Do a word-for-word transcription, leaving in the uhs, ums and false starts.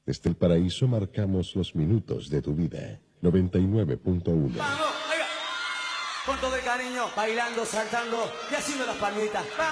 Desde el paraíso marcamos los minutos de tu vida. noventa y nueve punto uno. Vamos, venga. Con todo el cariño, bailando, saltando y haciendo las palmitas.